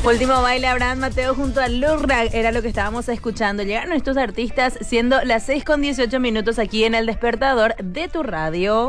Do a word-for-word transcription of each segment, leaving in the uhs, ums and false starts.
Último baile, Abraham Mateo junto a Lurra, era lo que estábamos escuchando. Llegaron estos artistas siendo las seis con dieciocho minutos aquí en el despertador de tu radio.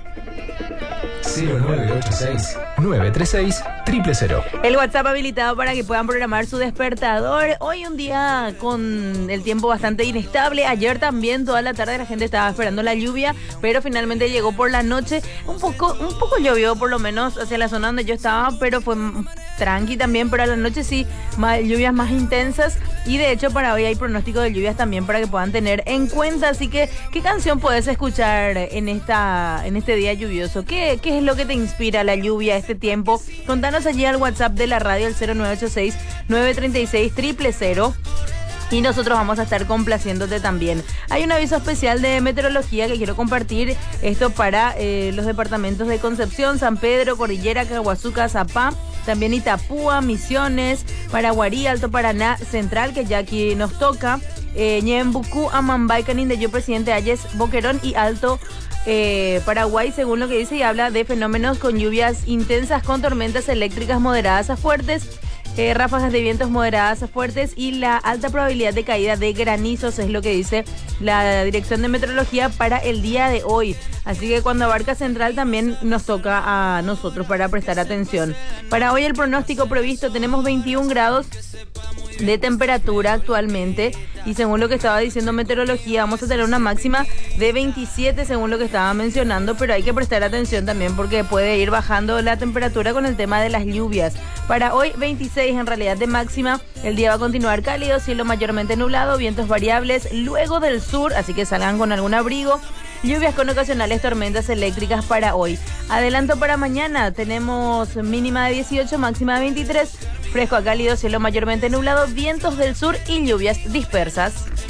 cero nueve ocho seis, nueve tres seis, cero cero cero. El WhatsApp habilitado para que puedan programar su despertador. Hoy un día con el tiempo bastante inestable. Ayer también toda la tarde la gente estaba esperando la lluvia, pero finalmente llegó por la noche. Un poco, un poco llovió por lo menos hacia la zona donde yo estaba, pero fue tranqui también. Pero a la noche sí, más, lluvias más intensas. Y de hecho para hoy hay pronóstico de lluvias también para que puedan tener en cuenta. Así que, ¿qué canción puedes escuchar en esta, en este día lluvioso? ¿Qué, qué es lo que te inspira la lluvia, este tiempo? Contanos allí al WhatsApp de la radio, el cero nueve ocho seis, nueve tres seis, cero cero cero. Y nosotros vamos a estar complaciéndote también. Hay un aviso especial de meteorología que quiero compartir. Esto para eh, los departamentos de Concepción, San Pedro, Cordillera, Caguazuca, Zapá. También Itapúa, Misiones, Paraguarí, Alto Paraná, Central, que ya aquí nos toca. Eh, Ñembucú, Amambay, Canindeyú, Presidente Ayes, Boquerón y Alto Eh, Paraguay, según lo que dice, y habla de fenómenos con lluvias intensas con tormentas eléctricas moderadas a fuertes, eh, ráfagas de vientos moderadas a fuertes y la alta probabilidad de caída de granizos, es lo que dice la Dirección de Meteorología para el día de hoy. Así que cuando abarca Central también nos toca a nosotros para prestar atención. Para hoy el pronóstico previsto, tenemos veintiún grados de temperatura actualmente y según lo que estaba diciendo meteorología vamos a tener una máxima de veintisiete según lo que estaba mencionando, pero hay que prestar atención también porque puede ir bajando la temperatura con el tema de las lluvias. Para hoy veintiséis en realidad de máxima, el día va a continuar cálido, cielo mayormente nublado, vientos variables luego del sur, así que salgan con algún abrigo. Lluvias con ocasionales tormentas eléctricas para hoy. Adelanto para mañana, tenemos mínima de dieciocho, máxima de veintitrés, fresco a cálido, cielo mayormente nublado, vientos del sur y lluvias dispersas.